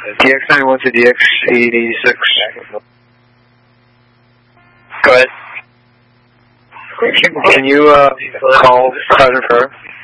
DX91 to DX886. Go ahead. Can you call Sergeant Ferrer?